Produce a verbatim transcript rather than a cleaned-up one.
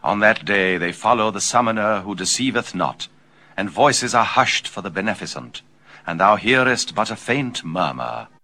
On that day they follow the summoner who deceiveth not, and voices are hushed for the beneficent, and thou hearest but a faint murmur.